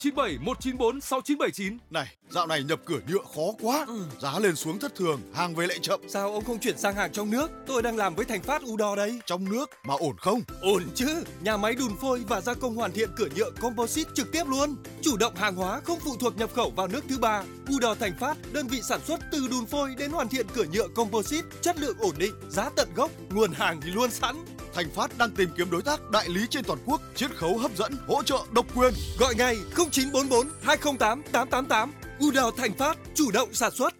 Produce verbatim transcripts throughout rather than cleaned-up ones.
chín bảy một chín bốn sáu chín bảy chín. Này, dạo này nhập cửa nhựa khó quá, ừ. giá lên xuống thất thường, hàng về lại chậm. Sao ông không chuyển sang hàng trong nước? Tôi đang làm với Thành Phát Udor đây. Trong nước mà ổn không? Ổn chứ, nhà máy đun phôi và gia công hoàn thiện cửa nhựa composite trực tiếp luôn. Chủ động hàng hóa không phụ thuộc nhập khẩu vào nước thứ ba. Udor Thành Phát, đơn vị sản xuất từ đun phôi đến hoàn thiện cửa nhựa composite, chất lượng ổn định, giá tận gốc, nguồn hàng thì luôn sẵn. Thành Phát đang tìm kiếm đối tác đại lý trên toàn quốc, chiết khấu hấp dẫn, hỗ trợ độc quyền. Gọi ngay không chín bốn bốn hai không tám tám tám tám. Udor Thành Phát, chủ động sản xuất.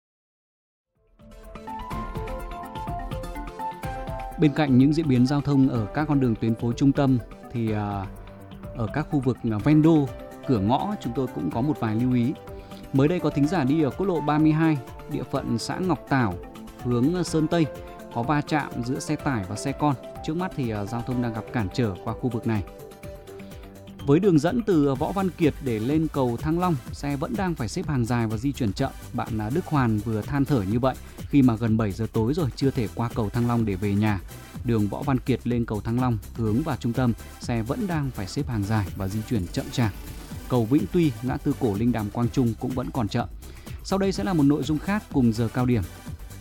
Bên cạnh những diễn biến giao thông ở các con đường tuyến phố trung tâm thì ở các khu vực ven đô, cửa ngõ chúng tôi cũng có một vài lưu ý. Mới đây có thính giả đi ở quốc lộ ba mươi hai, địa phận xã Ngọc Tảo, hướng Sơn Tây, có va chạm giữa xe tải và xe con. Trước mắt thì giao thông đang gặp cản trở qua khu vực này. Với đường dẫn từ Võ Văn Kiệt để lên cầu Thăng Long, xe vẫn đang phải xếp hàng dài và di chuyển chậm. Bạn Đức Hoàn vừa than thở như vậy khi mà gần bảy giờ tối rồi chưa thể qua cầu Thăng Long để về nhà. Đường Võ Văn Kiệt lên cầu Thăng Long hướng vào trung tâm, xe vẫn đang phải xếp hàng dài và di chuyển chậm chạp. Cầu Vĩnh Tuy, ngã tư Cổ Linh Đàm Quang Trung cũng vẫn còn chậm. Sau đây sẽ là một nội dung khác cùng giờ cao điểm.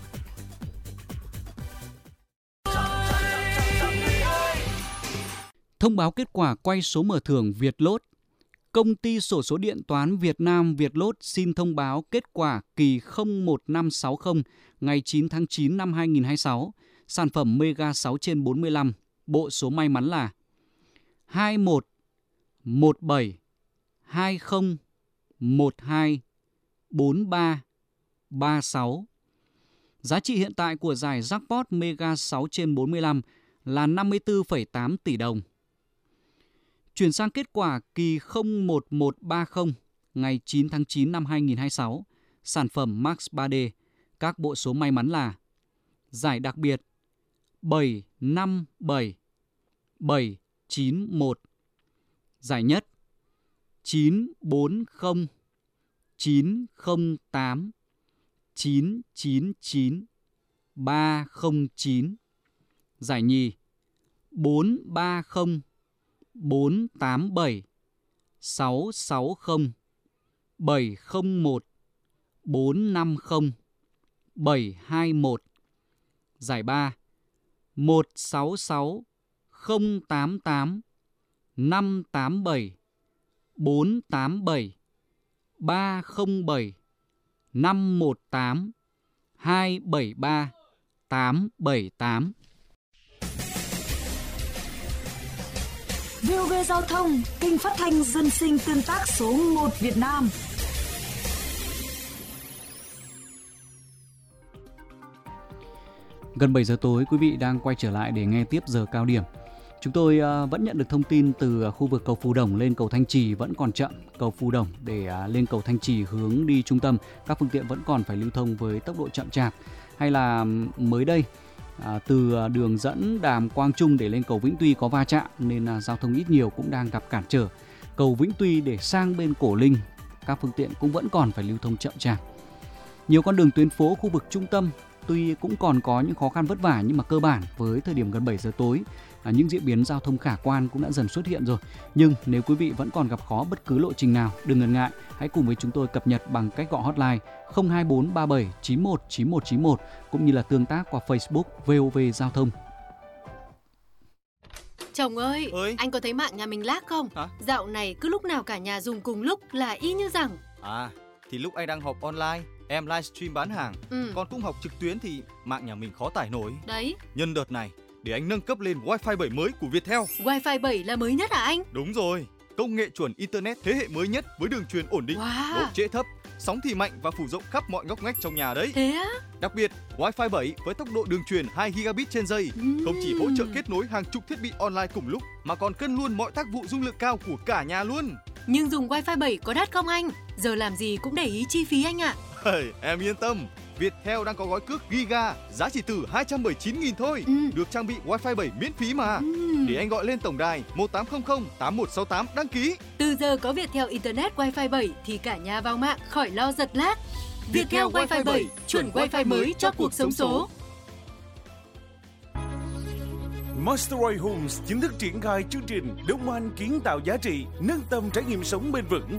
Thông báo kết quả quay số mở thưởng Vietlott. Công ty xổ số điện toán Việt Nam Vietlott xin thông báo kết quả kỳ không một năm sáu không ngày chín tháng chín năm hai nghìn không trăm hai mươi sáu. Sản phẩm Mega sáu trên bốn mươi lăm. Bộ số may mắn là hai một một bảy hai không một hai bốn ba ba sáu. Giá trị hiện tại của giải Jackpot Mega sáu trên bốn mươi lăm là năm mươi tư phẩy tám tỷ đồng. Chuyển sang kết quả kỳ không một một ba không ngày chín tháng chín năm hai nghìn không trăm hai mươi sáu. Sản phẩm Max ba D. Các bộ số may mắn là giải đặc biệt bảy năm bảy bảy chín một. Giải nhất chín bốn không chín không tám chín chín chín ba không chín. Giải nhì bốn ba không bốn tám bảy sáu sáu không bảy không một bốn năm không bảy hai một. Giải ba một sáu sáu không tám tám năm tám bảy bốn tám bảy ba không bảy năm một tám hai bảy ba tám bảy tám. vê o vê Giao thông, kênh phát thanh dân sinh tương tác số một Việt Nam. Gần bảy giờ tối, quý vị đang quay trở lại để nghe tiếp giờ cao điểm. Chúng tôi vẫn nhận được thông tin từ khu vực cầu Phù Đồng lên cầu Thanh Trì vẫn còn chậm. Cầu Phù Đồng để lên cầu Thanh Trì hướng đi trung tâm, các phương tiện vẫn còn phải lưu thông với tốc độ chậm chạp. Hay là mới đây, À, từ đường dẫn Đàm Quang Trung để lên cầu Vĩnh Tuy có va chạm nên à, giao thông ít nhiều cũng đang gặp cản trở. Cầu Vĩnh Tuy để sang bên Cổ Linh, các phương tiện cũng vẫn còn phải lưu thông chậm chạp. Nhiều con đường tuyến phố khu vực trung tâm tuy cũng còn có những khó khăn vất vả, nhưng mà cơ bản với thời điểm gần bảy giờ tối, à, những diễn biến giao thông khả quan cũng đã dần xuất hiện rồi. Nhưng nếu quý vị vẫn còn gặp khó bất cứ lộ trình nào, đừng ngần ngại, hãy cùng với chúng tôi cập nhật bằng cách gọi hotline không hai bốn ba bảy chín một chín một chín một cũng như là tương tác qua Facebook vê o vê Giao thông. Chồng ơi, ơi, anh có thấy mạng nhà mình lag không? Hả? Dạo này cứ lúc nào cả nhà dùng cùng lúc là y như rằng. À, thì lúc anh đang họp online, em livestream bán hàng, ừ. còn cũng học trực tuyến thì mạng nhà mình khó tải nổi. Đấy. Nhân đợt này, để anh nâng cấp lên Wi-Fi bảy mới của Viettel. Wi-Fi bảy là mới nhất hả anh? Đúng rồi, công nghệ chuẩn Internet thế hệ mới nhất với đường truyền ổn định, wow. độ trễ thấp, sóng thì mạnh và phủ rộng khắp mọi ngóc ngách trong nhà đấy. Thế á? Đặc biệt, Wi-Fi bảy với tốc độ đường truyền hai gi-ga-bit trên giây, uhm. không chỉ hỗ trợ kết nối hàng chục thiết bị online cùng lúc, mà còn cân luôn mọi tác vụ dung lượng cao của cả nhà luôn. Nhưng dùng Wi-Fi bảy có đắt không anh? Giờ làm gì cũng để ý chi phí anh ạ. Hey, em yên tâm, Viettel đang có gói cước Giga, giá chỉ từ hai trăm mười chín nghìn thôi, ừ. được trang bị Wi-Fi bảy miễn phí mà. ừ. Để anh gọi lên tổng đài một tám không không tám một sáu tám đăng ký. Từ giờ có Viettel Internet Wi-Fi bảy thì cả nhà vào mạng khỏi lo giật lag. Viettel Wi-Fi bảy, chuẩn Wi-Fi mới cho cuộc sống số. Masterway Homes chính thức triển khai chương trình đồng hành kiến tạo giá trị, nâng tầm trải nghiệm sống bền vững